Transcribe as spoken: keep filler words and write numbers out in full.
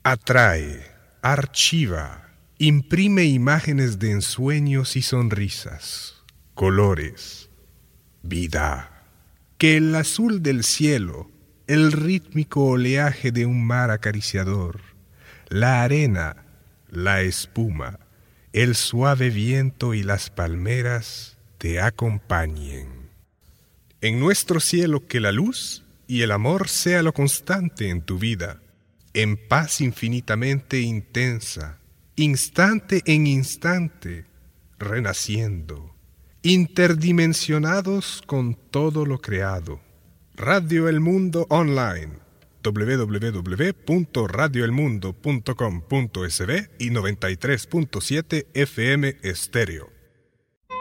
Atrae, archiva, imprime imágenes de ensueños y sonrisas, colores, vida. Que el azul del cielo, el rítmico oleaje de un mar acariciador, la arena, la espuma, el suave viento y las palmeras te acompañen. En nuestro cielo que la luz y el amor sea lo constante en tu vida, en paz infinitamente intensa, instante en instante, renaciendo, interdimensionados con todo lo creado. Radio El Mundo Online, doble u doble u doble u punto radio el mundo punto com punto es be y noventa y tres punto siete F M Estéreo.